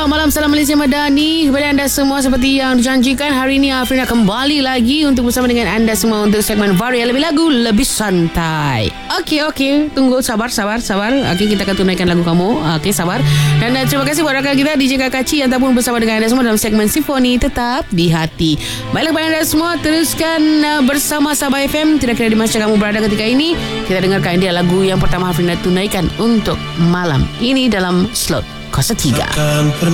selamat malam. Salam Malaysia Madani kepada anda semua. Seperti yang dijanjikan, hari ini Afrina kembali lagi untuk bersama dengan anda semua untuk segmen Varia Lebih Lagu Lebih Santai. Okey, tunggu, sabar. Okey, kita akan tunaikan lagu kamu. Okey, sabar. Dan terima kasih buat rakan kita DJ Kakaci yang tak pun bersama dengan anda semua dalam segmen Simfoni Tetap di Hati. Baiklah kepada anda semua, teruskan bersama Sabah FM. Tidak kira di mana kamu berada ketika ini, kita dengarkan dia lagu yang pertama Afrina tunaikan untuk malam ini dalam slot 03.